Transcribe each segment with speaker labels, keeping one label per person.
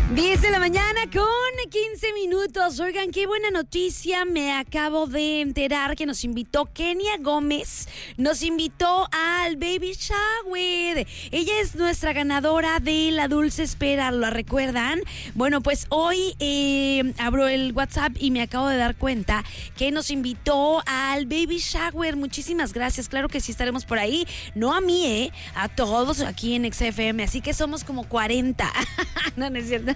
Speaker 1: 10 de la mañana con 15 minutos. Oigan, qué buena noticia. Me acabo de enterar que nos invitó Kenia Gómez. Nos invitó al Baby Shower. Ella es nuestra ganadora de la Dulce Espera. ¿La recuerdan? Bueno, pues hoy abro el WhatsApp y me acabo de dar cuenta que nos invitó al Baby Shower. Muchísimas gracias. Claro que sí estaremos por ahí. No a mí, a todos aquí en XFM. Así que somos como 40. No, no es cierto.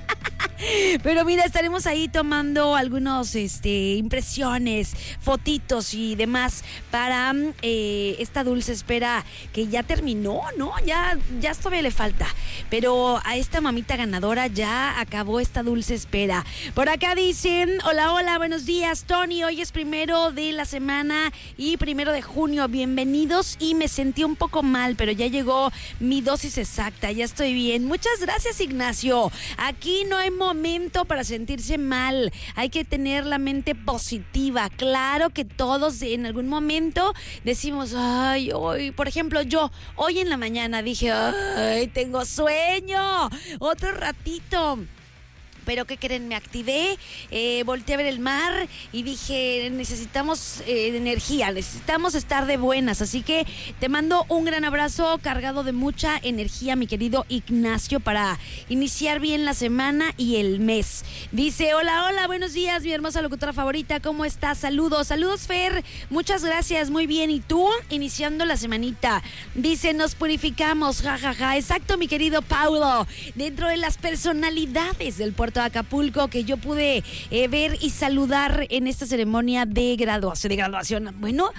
Speaker 1: Pero mira, estaremos ahí tomando algunos impresiones, fotitos y demás para esta Dulce Espera que ya terminó, ¿no? Ya todavía le falta. Pero a esta mamita ganadora ya acabó esta Dulce Espera. Por acá dicen, hola, buenos días, Tony. Hoy es 1 de la semana y 1 de junio. Bienvenidos, y me sentí un poco mal, pero ya llegó mi dosis exacta. Ya estoy bien. Muchas gracias, Ignacio. Aquí no hay momento para sentirse mal. Hay que tener la mente positiva. Claro que todos en algún momento decimos, ay, hoy, por ejemplo, yo hoy en la mañana dije, ay, tengo sueño, otro ratito. Pero ¿qué creen? Me activé, volteé a ver el mar y dije, necesitamos energía, necesitamos estar de buenas. Así que te mando un gran abrazo cargado de mucha energía, mi querido Ignacio, para iniciar bien la semana y el mes. Dice, hola, buenos días, mi hermosa locutora favorita, ¿cómo estás? Saludos, Fer, muchas gracias, muy bien. ¿Y tú? Iniciando la semanita. Dice, nos purificamos, jajaja. Exacto, mi querido Paulo. Dentro de las personalidades del puerto de Acapulco que yo pude ver y saludar en esta ceremonia de graduación, bueno,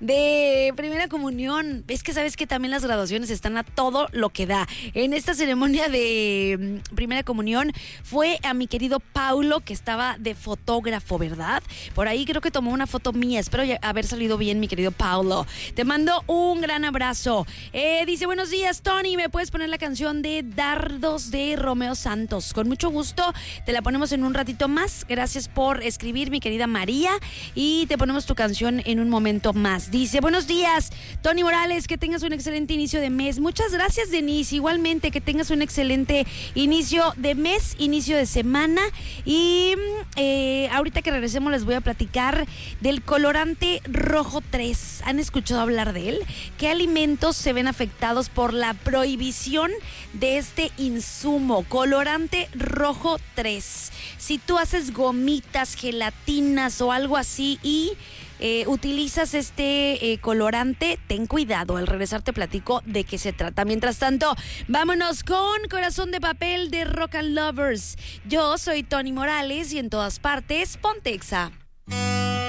Speaker 1: de primera comunión. Es que sabes que también las graduaciones están a todo lo que da. En esta ceremonia de primera comunión fue a mi querido Paulo, que estaba de fotógrafo, ¿verdad? Por ahí creo que tomó una foto mía. Espero haber salido bien, mi querido Paulo. Te mando un gran abrazo. Dice, buenos días, Tony, ¿me puedes poner la canción de Dardos de Romeo Santos? Con mucho gusto. Te la ponemos en un ratito más. Gracias por escribir, mi querida María. Y te ponemos tu canción en un momento más. Dice, buenos días, Tony Morales, que tengas un excelente inicio de mes. Muchas gracias, Denise. Igualmente, que tengas un excelente inicio de mes, inicio de semana. Y ahorita que regresemos les voy a platicar del colorante rojo 3. ¿Han escuchado hablar de él? ¿Qué alimentos se ven afectados por la prohibición de este insumo? Colorante rojo 3. Si tú haces gomitas, gelatinas o algo así y utilizas este colorante, ten cuidado. Al regresar te platico de qué se trata. Mientras tanto, vámonos con Corazón de Papel de Rock and Lovers. Yo soy Tony Morales y en todas partes, ponte Exa.